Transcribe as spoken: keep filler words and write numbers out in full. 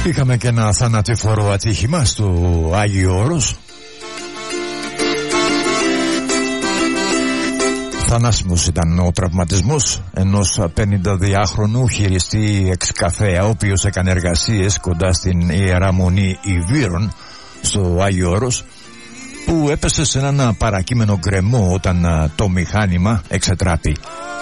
Είχαμε και ένα θανατηφόρο ατύχημα στο Άγιο Όρος. Θανάσιμος ήταν ο τραυματισμός ενός πενηνταδυάχρονου χειριστή εξκαφέα, ο οποίος έκανε εργασίες κοντά στην Ιερά Μονή Ιβύρων στο Άγιο Όρος, που έπεσε σε έναν παρακείμενο γκρεμό όταν το μηχάνημα εξετράπη.